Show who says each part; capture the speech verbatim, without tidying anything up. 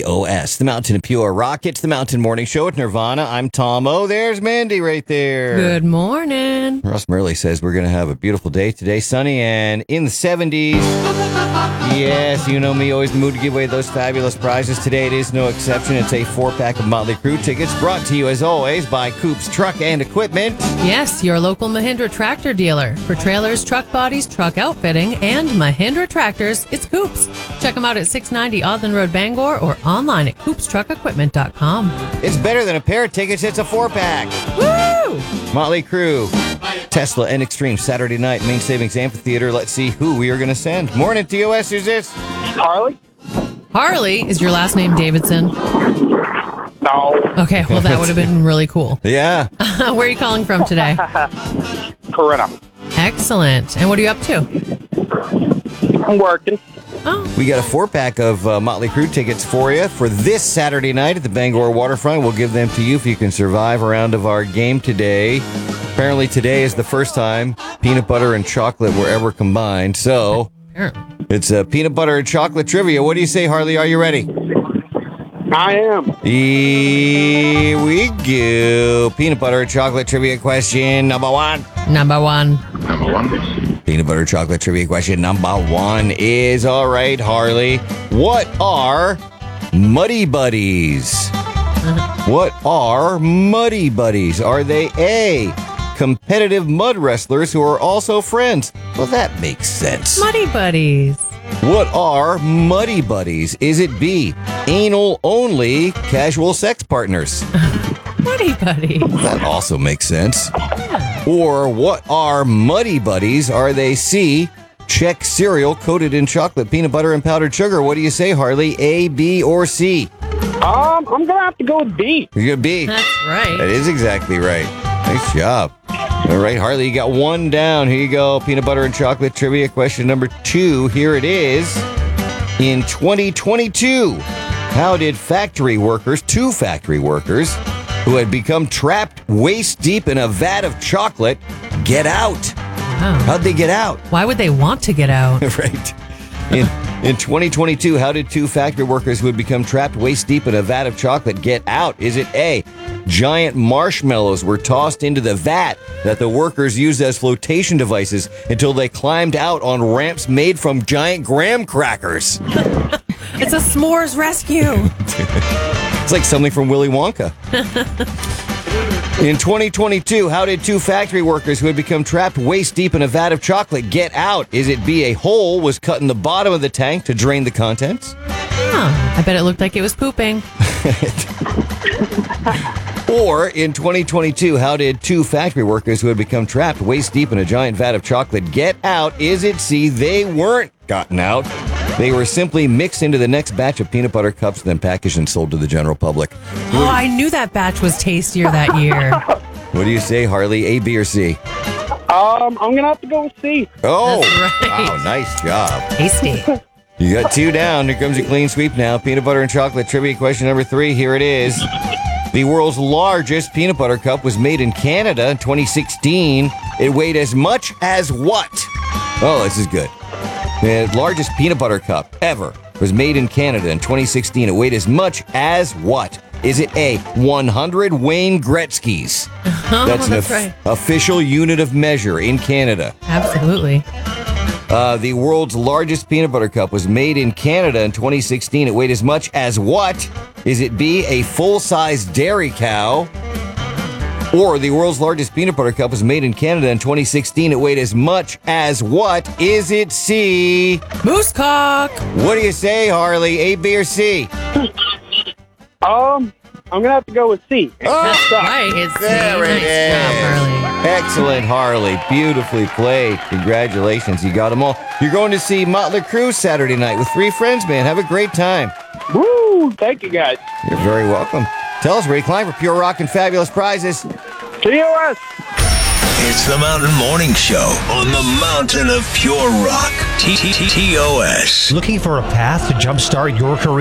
Speaker 1: T O S, the Mountain of Pure Rock. It's the Mountain Morning Show with Nirvana. I'm Tom O. There's Mandy right there.
Speaker 2: Good morning.
Speaker 1: Ross Murley says we're going to have a beautiful day today, sunny and in the seventies. Yes, you know me, always in the mood to give away those fabulous prizes. Today it is no exception. It's a four-pack of Motley Crue tickets brought to you, as always, by Coop's Truck and Equipment.
Speaker 2: Yes, your local Mahindra tractor dealer. For trailers, truck bodies, truck outfitting, and Mahindra tractors, it's Coop's. Check them out at six ninety Odland Road, Bangor, or online at coops truck equipment dot com.
Speaker 1: It's better than a pair of tickets. It's a four-pack.
Speaker 2: Woo!
Speaker 1: Motley Crue, Tesla, and Extreme, Saturday night, Main Savings Amphitheater. Let's see who we are going to send. Morning, T O S. Who's this?
Speaker 3: Harley?
Speaker 2: Harley, is your last name Davidson?
Speaker 3: No.
Speaker 2: Okay, well, that would have been really cool.
Speaker 1: Yeah.
Speaker 2: Where are you calling from today?
Speaker 3: Corinna.
Speaker 2: Excellent. And what are you up to?
Speaker 3: I'm working.
Speaker 2: Oh,
Speaker 1: We got a four-pack of uh, Motley Crue tickets for you for this Saturday night at the Bangor Waterfront. We'll give them to you if you can survive a round of our game today. Apparently today is the first time peanut butter and chocolate were ever combined. So
Speaker 2: apparently.
Speaker 1: it's a peanut butter and chocolate trivia. What do you say, Harley? Are you ready?
Speaker 3: I am.
Speaker 1: Here we go. Peanut butter and chocolate trivia question number one.
Speaker 2: Number one.
Speaker 3: Number one.
Speaker 1: Peanut butter chocolate trivia question number one is, all right, Harley, what are Muddy Buddies? What are Muddy Buddies? Are they A, competitive mud wrestlers who are also friends? Well, that makes sense.
Speaker 2: Muddy Buddies.
Speaker 1: What are Muddy Buddies? Is it B, anal-only casual sex partners?
Speaker 2: Muddy Buddies.
Speaker 1: That also makes sense. Or what are Muddy Buddies? Are they C, Czech cereal coated in chocolate, peanut butter, and powdered sugar? What do you say, Harley? A, B, or C?
Speaker 3: Um, I'm gonna have to go with B.
Speaker 1: You're gonna B.
Speaker 2: That's right.
Speaker 1: That is exactly right. Nice job. All right, Harley, you got one down. Here you go. Peanut butter and chocolate trivia question number two. Here it is. In twenty twenty-two, how did factory workers, two factory workers, who had become trapped waist deep in a vat of chocolate, get out?
Speaker 2: Wow.
Speaker 1: How'd they get out?
Speaker 2: Why would they want to get out?
Speaker 1: Right. In, in twenty twenty-two, how did two factory workers who had become trapped waist deep in a vat of chocolate get out? Is it A, giant marshmallows were tossed into the vat that the workers used as flotation devices until they climbed out on ramps made from giant graham crackers?
Speaker 2: It's a s'mores rescue.
Speaker 1: It's like something from Willy Wonka. In twenty twenty-two, how did two factory workers who had become trapped waist deep in a vat of chocolate get out? Is it B, a hole was cut in the bottom of the tank to drain the contents?
Speaker 2: Huh. I bet it looked like it was pooping.
Speaker 1: Or in twenty twenty-two, how did two factory workers who had become trapped waist deep in a giant vat of chocolate get out? Is it C, they weren't gotten out? They were simply mixed into the next batch of peanut butter cups, then packaged and sold to the general public.
Speaker 2: Oh, I knew that batch was tastier that year.
Speaker 1: What do you say, Harley? A, B, or C?
Speaker 3: Um, I'm gonna have to go with C.
Speaker 1: Oh,
Speaker 2: That's right.
Speaker 1: wow, nice job.
Speaker 2: Tasty.
Speaker 1: You got two down. Here comes a clean sweep now. Peanut butter and chocolate trivia question number three. Here it is. The world's largest peanut butter cup was made in Canada in twenty sixteen. It weighed as much as what? Oh, this is good. The largest peanut butter cup ever was made in Canada in twenty sixteen. It weighed as much as what? Is it A, one hundred Wayne Gretzky's?
Speaker 2: Oh,
Speaker 1: That's an
Speaker 2: that's
Speaker 1: of-
Speaker 2: right.
Speaker 1: official unit of measure in Canada.
Speaker 2: Absolutely.
Speaker 1: Uh, the world's largest peanut butter cup was made in Canada in twenty sixteen. It weighed as much as what? Is it B, a full-size dairy cow? Or the world's largest peanut butter cup was made in Canada in twenty sixteen. It weighed as much as what? Is it C?
Speaker 2: Moose cock.
Speaker 1: What do you say, Harley? A, B, or C?
Speaker 3: Um, I'm gonna have to go with C.
Speaker 2: That's right. It's C.
Speaker 1: There it
Speaker 2: Nice
Speaker 1: is.
Speaker 2: job, Harley.
Speaker 1: Excellent, Harley. Beautifully played. Congratulations. You got them all. You're going to see Motley Crue Saturday night with three friends, man. Have a great time.
Speaker 3: Woo! Thank you, guys.
Speaker 1: You're very welcome. Tell us where you climb for pure rock and fabulous prizes.
Speaker 3: T O S.
Speaker 4: It's the Mountain Morning Show on the Mountain of Pure Rock. T T T O S.
Speaker 5: Looking for a path to jumpstart your career?